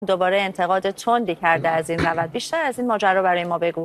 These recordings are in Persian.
دوباره انتقاد تندی کرده از این روند. بیشتر از این ماجرا برای ما بگو.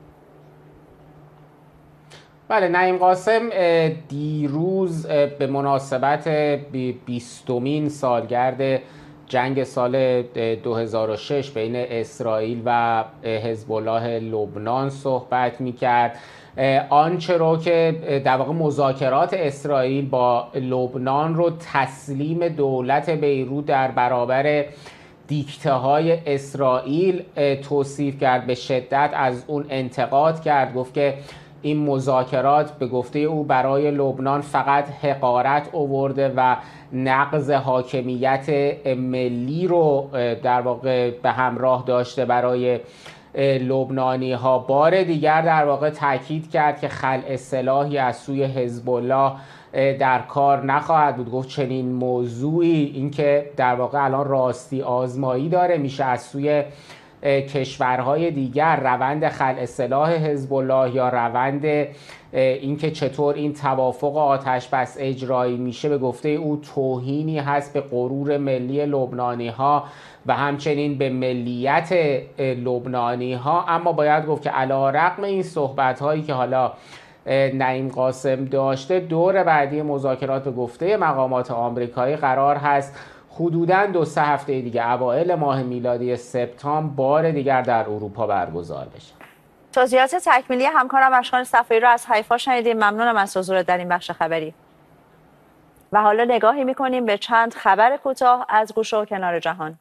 بله، نعیم قاسم دیروز به مناسبت 20مین سالگرد جنگ سال 2006 بین اسرائیل و حزب الله لبنان صحبت می‌کرد. آنچه رو که در واقع مذاکرات اسرائیل با لبنان رو تسلیم دولت بیروت در برابر دیکته های اسرائیل توصیف کرد، به شدت از اون انتقاد کرد. گفت که این مذاکرات به گفته او برای لبنان فقط حقارت آورده و نقض حاکمیت ملی رو در واقع به همراه داشته برای لبنانی ها. بار دیگر در واقع تاکید کرد که خلع سلاحی از سوی حزب الله در کار نخواهد بود. گفت چنین موضوعی، اینکه در واقع الان راستی آزمایی داره میشه از سوی کشورهای دیگر، روند خلع سلاح حزب الله یا روند اینکه چطور این توافق آتش بس اجرایی میشه، به گفته او توهینی هست به غرور ملی لبنانی ها و همچنین به ملیت لبنانی ها. اما باید گفت که علی‌رغم این صحبت هایی که حالا نعیم قاسم داشته، دور بعدی مذاکرات به گفته مقامات آمریکایی قرار هست حدوداً 2-3 هفته دیگه اوایل ماه میلادی سپتامبر بار دیگر در اروپا برگزار بشه. توضیحات تکمیلی همکارم اشکان صفایی رو از حیفا شنیدیم. ممنونم از حضورت در این بخش خبری. و حالا نگاهی می‌کنیم به چند خبر کوتاه از گوشه و کنار جهان.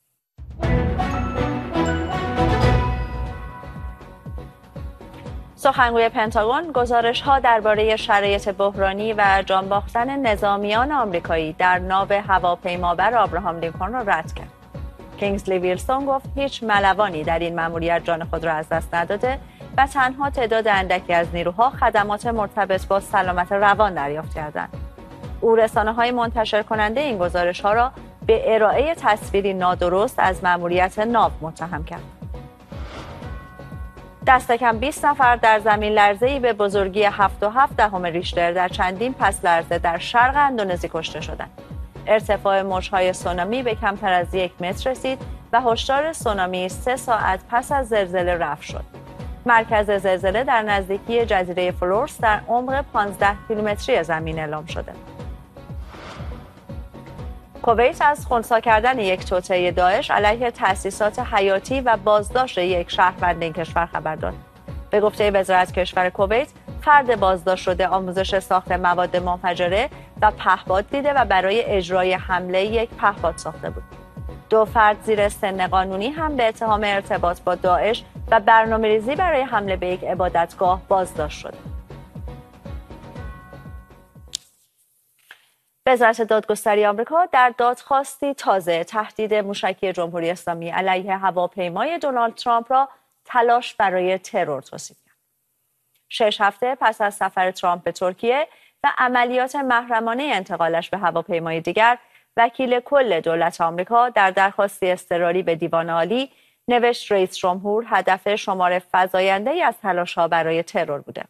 سخنگوی پنتاگون گزارش‌ها درباره شرایط بحرانی و جان باختن نظامیان آمریکایی در ناو هواپیمابر آبراهام لینکلن را رد کرد. کینگزلی ویلسون گفت هیچ ملوانی در این مأموریت جان خود را از دست نداده و تنها تعداد اندکی از نیروها خدمات مرتبط با سلامت روان دریافت کردند. او رسانه‌های منتشر کننده این گزارش‌ها را به ارائه تصویری نادرست از مأموریت ناو متهم کرد. دست کم 20 نفر در زمین لرزه‌ای به بزرگی 7.7 ریشتر در چندین پس لرزه در شرق اندونزی کشته شدند. ارتفاع موج‌های سونامی به کمتر از 1 متر رسید و هشدار سونامی 3 ساعت پس از زلزله رفع شد. مرکز زلزله در نزدیکی جزیره فلورس در عمق 15 کیلومتری زمین اعلام شده. کویت از خنثی کردن یک توطئه داعش علیه تأسیسات حیاتی و بازداشت یک شهروند این کشور خبر داد. به گفته وزارت کشور کویت، فرد بازداشت شده آموزش ساخت مواد منفجره و پهپاد دیده و برای اجرای حمله یک پهپاد ساخته بود. 2 فرد زیر سن قانونی هم به اتهام ارتباط با داعش و برنامه‌ریزی برای حمله به یک عبادتگاه بازداشت شده. وزارت دادگستری آمریکا در دادخواستی تازه تهدید موشکی جمهوری اسلامی علیه هواپیمای دونالد ترامپ را تلاش برای ترور توصیف کرد. 6 هفته پس از سفر ترامپ به ترکیه و عملیات محرمانه انتقالش به هواپیمای دیگر، وکیل کل دولت آمریکا در درخواستی اضطراری به دیوان عالی نوشت رئیس جمهور هدف شمار فزاینده‌ای از تلاش‌ها برای ترور بوده.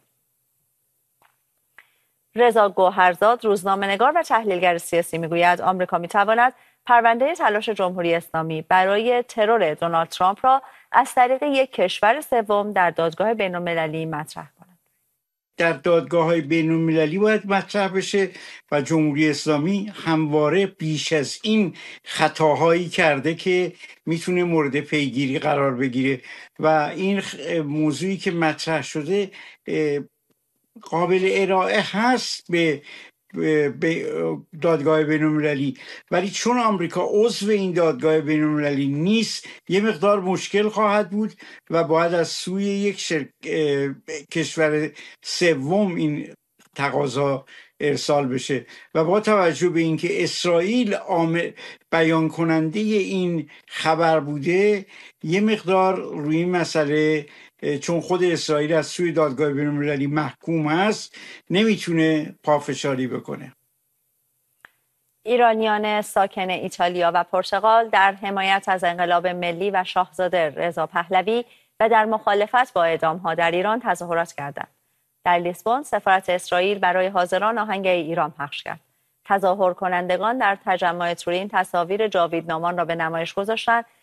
رضا گوهرزاد، روزنامه‌نگار و تحلیلگر سیاسی، میگوید آمریکا میتواند پرونده تلاش جمهوری اسلامی برای ترور دونالد ترامپ را از طریق یک کشور سوم در دادگاه بین‌المللی مطرح کند. در دادگاه‌های بین‌المللی باید مطرح بشه و جمهوری اسلامی همواره بیش از این خطاهایی کرده که میتونه مورد پیگیری قرار بگیره و این موضوعی که مطرح شده قابل ارائه هست به دادگاه بین‌المللی، ولی چون آمریکا عضو این دادگاه بین‌المللی نیست یه مقدار مشکل خواهد بود و باید از سوی یک کشور سوم این تقاضا ارسال بشه و با توجه به اینکه اسرائیل بیان کننده این خبر بوده، یه مقدار روی این مسئله چون خود اسرائیل از سوی دادگاه بین‌المللی محکوم است نمیتونه پافشاری بکنه. ایرانیان ساکن ایتالیا و پرتغال در حمایت از انقلاب ملی و شاهزاده رضا پهلوی و در مخالفت با اعدام‌ها در ایران تظاهرات کردند. در لیسبون سفارت اسرائیل برای حاضران آهنگ ایران پخش کرد. تظاهر کنندگان در تجمع تورین تصاویر جاویدنامان را به نمایش گذاشتند